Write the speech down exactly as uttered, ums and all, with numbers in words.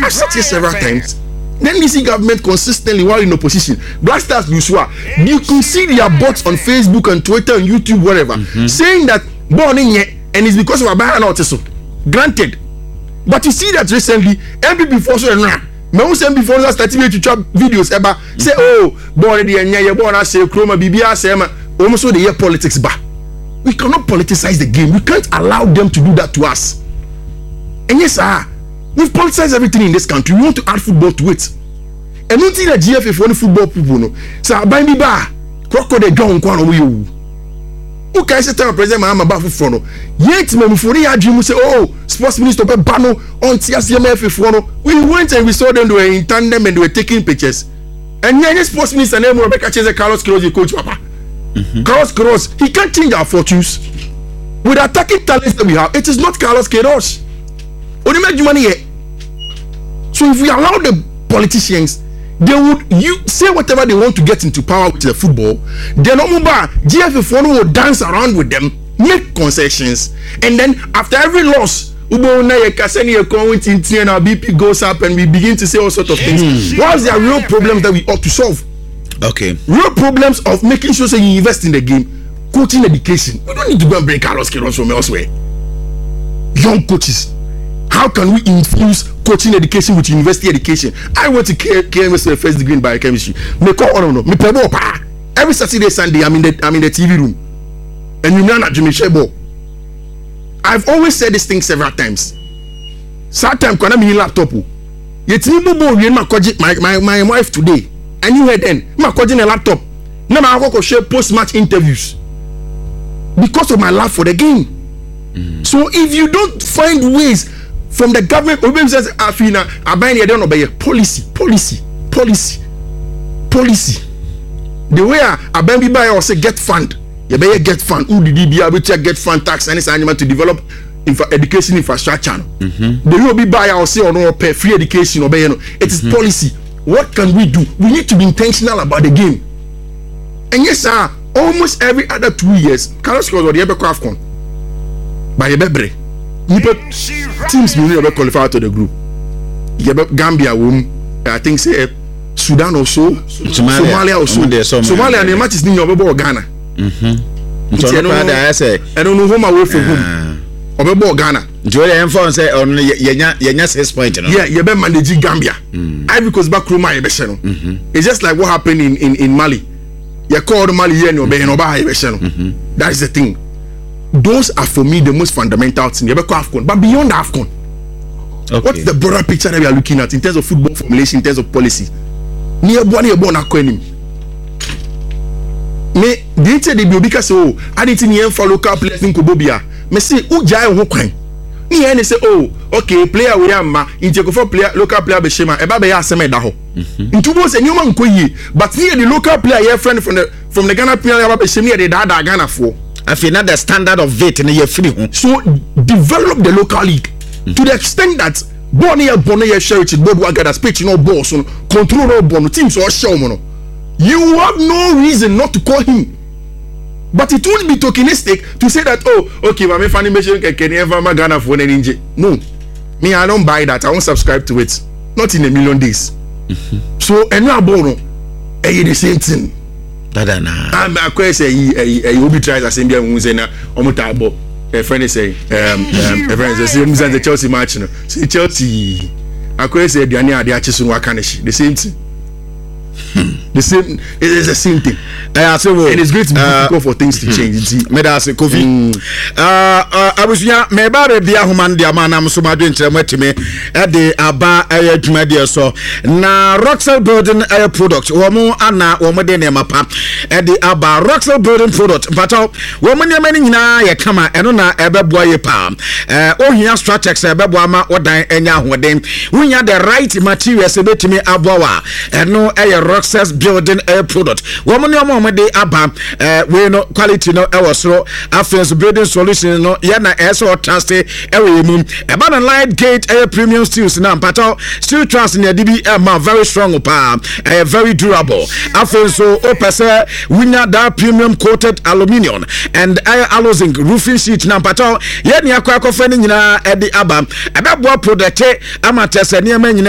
I've said this several times. The N D C government consistently, while in opposition, Black Stars Lusua, you can see their bots on Facebook and Twitter and YouTube, whatever, mm-hmm. saying that born in yet, and it's because of a ban autism. Granted, but you see that recently, M P P force and run. Me who say before that started to chop videos eba mm-hmm. say oh born the enya ye born say chroma bibia say ma almost so the year politics ba. We cannot politicize the game. We can't allow them to do that to us. And yes, sir. We've politicized everything in this country. We want to add football to it. And not in the G F F one football people no. So buy me bar. Crocodile down kwan we you. Who can say tell president Mahama ba for no. Yet me for the dream say oh sports minister be bano on T S M F F one. We went and we saw them they were in tandem and they were taking pictures. And yeah, sports minister name Rebecca Cheze Carlos Queiroz coach papa. Mm-hmm. Carlos Queiroz, he can't change our fortunes. With attacking talents that we have, it is not Carlos Queiroz. Only make you money here. So if we allow the politicians, they would you say whatever they want to get into power with the football. Then Omuba G F F one will dance around with them, make concessions, and then after every loss, Ubo na ye kaseni ye con tin and our B P goes up and we begin to say all sorts of things. Mm. What's the real problems that we ought to solve? Okay. Real problems of making sure that you invest in the game, coaching education. We don't need to go and bring Carlos Queiroz from elsewhere. Young coaches. How can we infuse coaching education with university education? I went to K M S first degree in biochemistry. Me call on no, me play ball pa. Every Saturday, Sunday, I'm in the I'm in the T V room, and you know Jimmy Shebo. I've always said this thing several times. Sometimes when I'm in laptop, yet me bobo we my my my wife today. And you heard then, I'm calling a laptop. Now I go share post-match interviews because of my love for the game. Mm. So if you don't find ways from the government, Obama says, "Afina, Abani, I don't obey policy, policy, policy, policy." The way Abani buy or say get fund, you better get fund. Who did he be able to get fund tax and this animal to develop infra- education infrastructure? Mm-hmm. The way we buy or say or no pay free education obey. No, it is mm-hmm. policy. What can we do? We need to be intentional about the game. And yes, sir, almost every other two years, Carlos Queiroz or the Ebeko AFCON by Ebebre, teams will never qualify to the group. Gambia, womb, I think, say Sudan also, Somalia, Somalia also, Somalia, Somalia, and the match is in your Ghana. Mm-hmm. So I, don't know, I, say, I don't know home away from home. Or Ghana. Joy and phone say on Yenya six point. Yeah, you better manage Gambia. Ivory Coast back Roma, it's just like what happened in, in, in Mali. You called Mali here no be no ba that is the thing. Those are for me the most fundamental thing. You better AFCON, but beyond AFCON, okay. What's the broader picture that we are looking at in terms of football formulation, in terms of policy? Near one year born acronym. Me, they say they be because oh, I didn't even for local players in Kobobia. Me say who jai who kwan. Ni ene say oh, okay, player we am ma, inte go for player local player be shema, e ba be ya asem da ho. Ntu bo say nyoma nko yi, but here the local player your friend from the from the Ghana player ba be shema the da da Ghana for. I feel not the standard of it in your free. So develop the local league mm-hmm. to the extent that born here, born here, share it, board work that speech no boss, control no born teams or show mono. You have no reason not to call him. But it won't be tokenistic to say that, oh, okay, my funny mission can never Ghana for an injury. No, me, I don't buy that. I won't subscribe to it. Not in a million days. Mm-hmm. So, and now, Bono, eh, the same thing. Dada na. I'm a question. Eh, eh, Obi tries to send me a muzena. Omutabo. A friend is saying, um, um, a friend is saying, the Chelsea match. No, see Chelsea. I question. The ania the achisun wakanishi. The same thing. The same, it is the same thing. Uh, so, and it's great to be uh, for things to change. Me da se Kofi. Uh, abusuya me ba be bia human dia manam so ma dwen kire matime e de aba aye adwuma dia so na Roxel Building air product wo mo ana wo mo de ne mapa e de aba Roxel Building product but wo mo ne mani nyina ye kama eno na ebeboa ye pa eh ohia strategies ebeboa ma odan enya ahoden wunya the right materials e betimi aboa eno aye Roxel Building air product wo mo ne mo mo de aba eh we no quality no e so afenso building solution no ya na eso trust e we mum e ba na light gate air premium steels na mpato steel trust na D B M very strong pa eh very durable afenso o pese winya that premium coated aluminium and air alloy roofing sheet na mpato ya ne akwa akofani nyina e de aba e be bo product amatese ne ma